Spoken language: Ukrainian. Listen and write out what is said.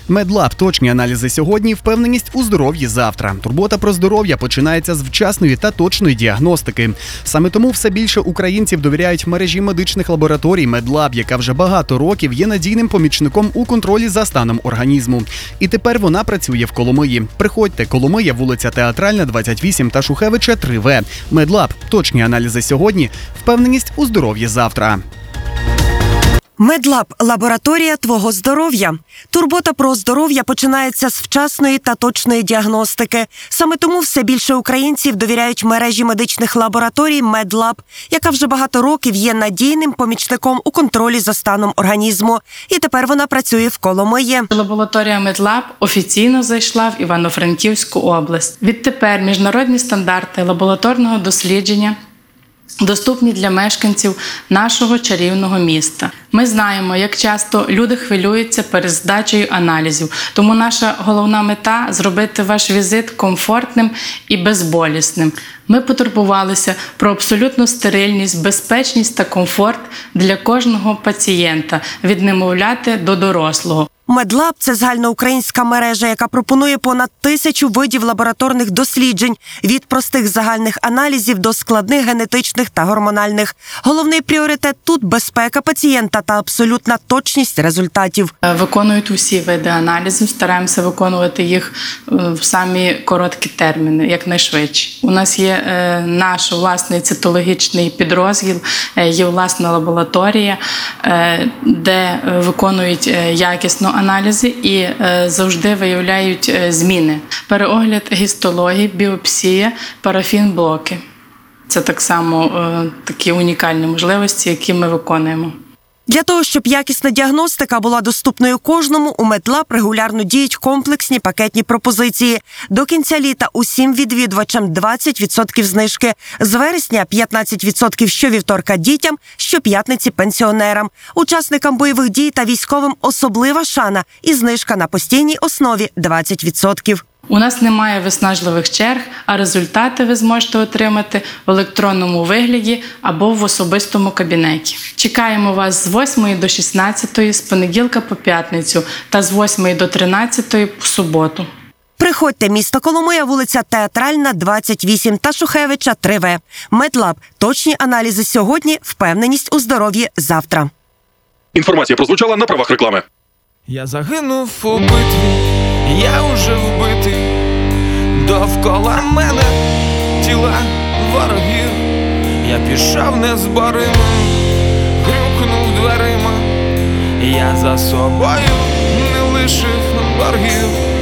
Медлаб. Точні аналізи сьогодні, впевненість у здоров'ї завтра. Турбота про здоров'я починається з вчасної та точної діагностики. Саме тому все більше українців довіряють мережі медичних лабораторій Медлаб, яка вже багато років є надійним помічником у контролі за станом організму. І тепер вона працює в Коломиї. Приходьте, Коломия, вулиця Театральна, 28 та Шухевича, 3В. Медлаб. Точні аналізи сьогодні, впевненість у здоров'ї завтра. Медлаб – лабораторія твого здоров'я. Турбота про здоров'я починається з вчасної та точної діагностики. Саме тому все більше українців довіряють мережі медичних лабораторій Медлаб, яка вже багато років є надійним помічником у контролі за станом організму. І тепер вона працює в Коломиї. Лабораторія Медлаб офіційно зайшла в Івано-Франківську область. Відтепер міжнародні стандарти лабораторного дослідження доступні для мешканців нашого чарівного міста. Ми знаємо, як часто люди хвилюються перед здачею аналізів, тому наша головна мета – зробити ваш візит комфортним і безболісним. Ми потурбувалися про абсолютну стерильність, безпечність та комфорт для кожного пацієнта, від немовляти до дорослого. Медлаб – це загальноукраїнська мережа, яка пропонує понад 1000 видів лабораторних досліджень, від простих загальних аналізів до складних генетичних та гормональних. Головний пріоритет тут – безпека пацієнта та абсолютна точність результатів. Виконують усі види аналізів, стараємося виконувати їх в самі короткі терміни, якнайшвидше. У нас є наш власний цитологічний підрозділ, є власна лабораторія, де виконують якісно аналізи і завжди виявляють зміни. Переогляд гістології, біопсія, парафін-блоки. Це так само такі унікальні можливості, які ми виконуємо. Для того, щоб якісна діагностика була доступною кожному, у Медлаб регулярно діють комплексні пакетні пропозиції. До кінця літа усім відвідувачам 20% знижки. З вересня 15% щовівторка дітям, щоп'ятниці пенсіонерам. Учасникам бойових дій та військовим особлива шана і знижка на постійній основі 20%. У нас немає виснажливих черг, а результати ви зможете отримати в електронному вигляді або в особистому кабінеті. Чекаємо вас з 8 до 16, з понеділка по п'ятницю та з 8 до 13 по суботу. Приходьте, місто Коломия, вулиця Театральна, 28 та Шухевича, 3В. Медлаб. Точні аналізи сьогодні, впевненість у здоров'ї завтра. Інформація прозвучала на правах реклами. Я загинув у битві, я уже вбитий. Довкола мене тіла ворогів. Я пішов незборима, грюкнув дверима. Я за собою